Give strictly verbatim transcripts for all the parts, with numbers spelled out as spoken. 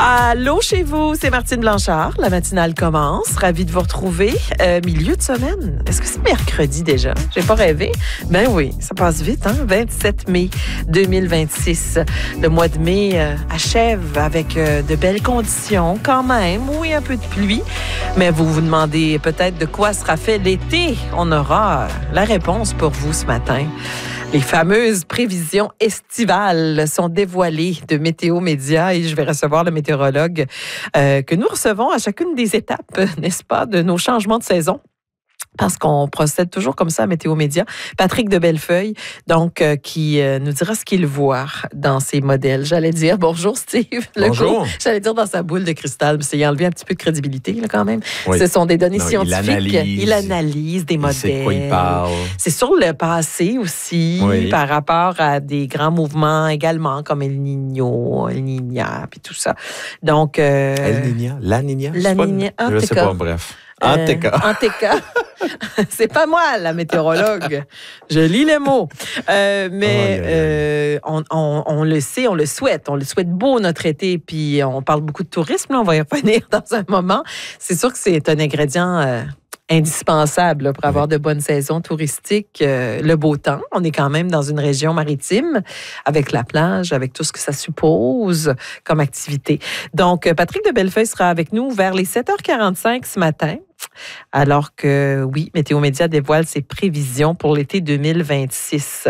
Allô chez vous, c'est Martine Blanchard. La matinale commence. Ravie de vous retrouver. Euh, milieu de semaine. Est-ce que c'est mercredi déjà? J'ai pas rêvé. Ben oui, ça passe vite, hein? vingt-sept mai deux mille vingt-six. Le mois de mai euh, achève avec euh, de belles conditions quand même. Oui, un peu de pluie. Mais vous vous demandez peut-être de quoi sera fait l'été. On aura la réponse pour vous ce matin. Les fameuses prévisions estivales sont dévoilées de Météo Média et je vais recevoir le météorologue euh, que nous recevons à chacune des étapes, n'est-ce pas, de nos changements de saison. Parce qu'on procède toujours comme ça à Météo Média. Patrick de Bellefeuille, donc, euh, qui euh, nous dira ce qu'il voit dans ses modèles. J'allais dire, bonjour Steve. Bonjour. J'allais dire dans sa boule de cristal, mais c'est y enlever un petit peu de crédibilité là, quand même. Oui. Ce sont des données non, scientifiques. Il analyse, il analyse des il modèles. sait de quoi il parle. C'est sur le passé aussi, oui. par rapport à des grands mouvements également, comme El Niño, El Niña, puis tout ça. Donc... Euh, El Niña? La Niña? La Niña, Je sais pas, bref. En euh, tout cas. En tout cas. C'est pas moi, la météorologue. Je lis les mots. Euh, mais oh, euh, on, on, on le sait, on le souhaite. On le souhaite beau, notre été. Puis on parle beaucoup de tourisme. Là, on va y revenir dans un moment. C'est sûr que c'est un ingrédient... Euh, indispensable là, pour avoir de bonnes saisons touristiques, euh, le beau temps. On est quand même dans une région maritime avec la plage, avec tout ce que ça suppose comme activité. Donc, Patrick de Bellefeuille sera avec nous vers les sept heures quarante-cinq ce matin. Alors que, oui, Météo Média dévoile ses prévisions pour l'été deux mille vingt-six.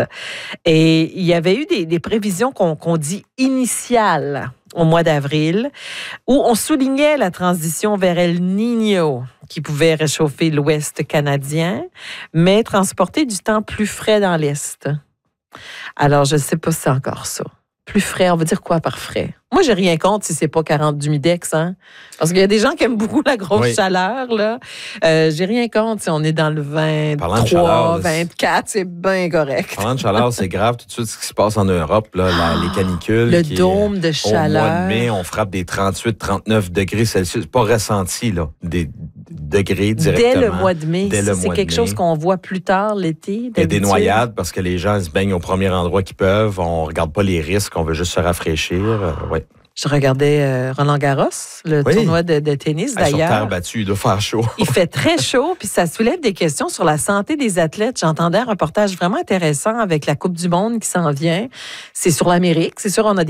Et il y avait eu des, des prévisions qu'on, qu'on dit initiales au mois d'avril, où on soulignait la transition vers El Niño, qui pouvait réchauffer l'Ouest canadien, mais transporter du temps plus frais dans l'Est. Alors, je ne sais pas si c'est encore ça. Plus frais, on va dire quoi par frais? Moi, j'ai rien contre si c'est pas quarante d'humidex, hein? Parce qu'il y a des gens qui aiment beaucoup la grosse oui. chaleur, là. Euh, j'ai rien contre si on est dans le vingt-trois, vingt-quatre, c'est bien correct. Parlant de chaleur, c'est grave tout de suite ce qui se passe en Europe, là, la, les canicules. Le qui, dôme de chaleur. Au mois de mai, on frappe des trente-huit, trente-neuf degrés Celsius. Pas ressenti, là, des degrés directement. Dès le mois de mai. Dès le c'est mois quelque de chose qu'on voit plus tard l'été. Il y a des noyades parce que les gens se baignent au premier endroit qu'ils peuvent. On regarde pas les risques, on veut juste se rafraîchir. Euh, ouais. Je regardais euh, Roland Garros, le oui. tournoi de, de tennis, d'ailleurs. Sur terre battue, il doit faire chaud. Il fait très chaud, puis ça soulève des questions sur la santé des athlètes. J'entendais un reportage vraiment intéressant avec la Coupe du monde qui s'en vient. C'est sur l'Amérique. C'est sûr, on a des